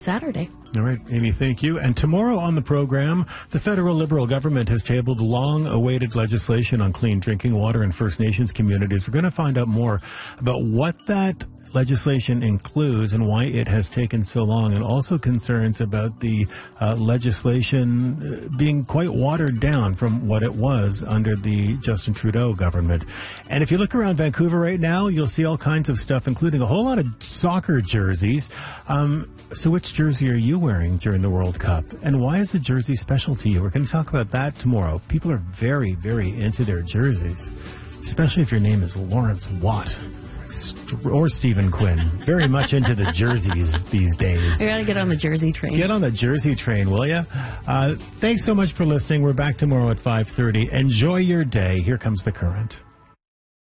Saturday. All right, Amy, thank you. And tomorrow on the program, the federal Liberal government has tabled long-awaited legislation on clean drinking water in First Nations communities. We're going to find out more about what that legislation includes and why it has taken so long, and also concerns about the legislation being quite watered down from what it was under the Justin Trudeau government. And if you look around Vancouver right now, you'll see all kinds of stuff, including a whole lot of soccer jerseys. So which jersey are you wearing during the World Cup? And why is the jersey special to you? We're going to talk about that tomorrow. People are very, very into their jerseys, especially if your name is Lawrence Watt or Stephen Quinn. Very much into the jerseys these days. I gotta get on the jersey train. Get on the jersey train, will you? Thanks so much for listening. We're back tomorrow at 5:30. Enjoy your day. Here comes The Current.